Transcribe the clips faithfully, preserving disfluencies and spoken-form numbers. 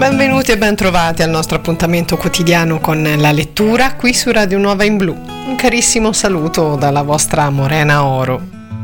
Benvenuti e bentrovati al nostro appuntamento quotidiano con la lettura qui su Radio Nuova in Blu. Un carissimo saluto dalla vostra Morena Oro.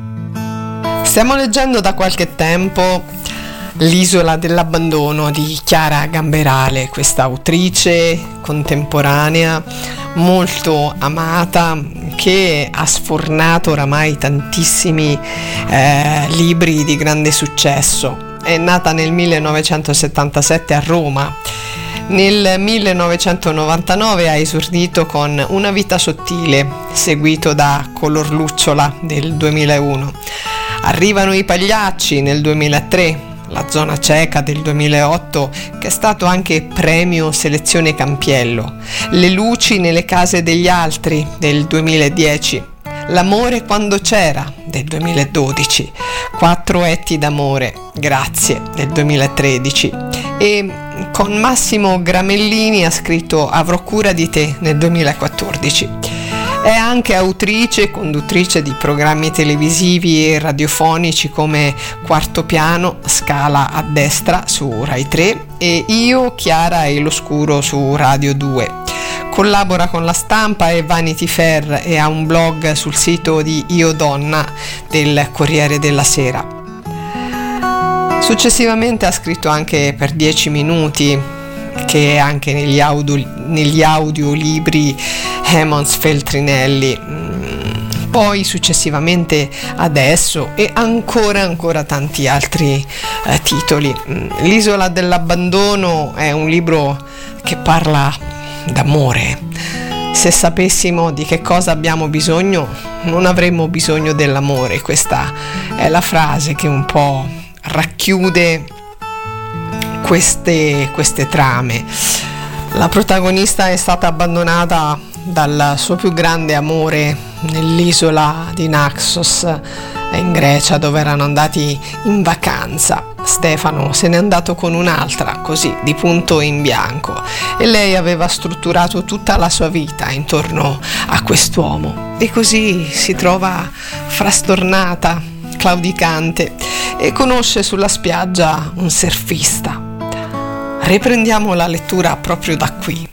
Stiamo leggendo da qualche tempo L'isola dell'abbandono di Chiara Gamberale, questa autrice contemporanea molto amata che ha sfornato oramai tantissimi eh, libri di grande successo. È nata nel millenovecentosettantasette a Roma. Nel millenovecentonovantanove ha esordito con Una vita sottile, seguito da Color lucciola del duemilauno. Arrivano i Pagliacci nel duemilatré, La zona cieca del duemilaotto, che è stato anche premio Selezione Campiello, Le luci nelle case degli altri del duemiladieci, L'amore quando c'era del duemiladodici, Quattro etti d'amore, grazie del duemilatredici, e con Massimo Gramellini ha scritto Avrò cura di te nel duemilaquattordici. È anche autrice e conduttrice di programmi televisivi e radiofonici come Quarto piano, Scala a destra su Rai tre e Io, Chiara e l'Oscuro su Radio due. Collabora con La Stampa e Vanity Fair e ha un blog sul sito di Io Donna del Corriere della Sera. Successivamente ha scritto anche per dieci minuti, che anche negli, audio, negli audiolibri Hemons Feltrinelli, poi successivamente Adesso e ancora ancora tanti altri eh, titoli. L'isola dell'abbandono è un libro che parla d'amore. Se sapessimo di che cosa abbiamo bisogno, non avremmo bisogno dell'amore. Questa è la frase che un po' racchiude queste, queste trame. La protagonista è stata abbandonata dal suo più grande amore nell'isola di Naxos in Grecia, dove erano andati in vacanza. Stefano se n'è andato con un'altra, così di punto in bianco, e lei aveva strutturato tutta la sua vita intorno a quest'uomo, e così si trova frastornata, claudicante, e conosce sulla spiaggia un surfista. Riprendiamo la lettura proprio da qui.